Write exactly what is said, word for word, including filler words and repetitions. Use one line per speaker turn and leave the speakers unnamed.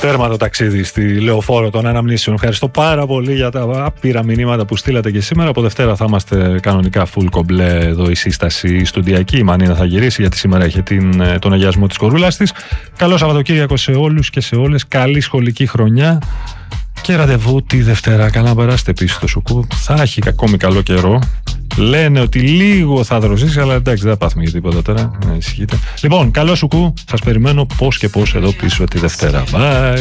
Τέρμα το ταξίδι στη Λεωφόρο των Αναμνήσεων. Ευχαριστώ πάρα πολύ για τα άπειρα μηνύματα που στείλατε και σήμερα. Από Δευτέρα θα είμαστε κανονικά full κομπλέ εδώ, η σύσταση στοντιακή. Η Μανίνα θα γυρίσει γιατί σήμερα έχει την, τον αγιασμό της κορούλας της. Καλό Σαββατοκύριακο σε όλους και σε όλες. Καλή σχολική χρονιά. Και ραντεβού τη Δευτέρα. Καλά να περάσετε πίσω στο Σουκού. Θα έχει ακόμη καλό καιρό. Λένε ότι λίγο θα δροσίσει, αλλά εντάξει, δεν θα πάθουμε για τίποτα τώρα. Να ησυχείτε. Λοιπόν, καλό Σουκού. Σας περιμένω πώς και πώς εδώ πίσω τη Δευτέρα. Bye.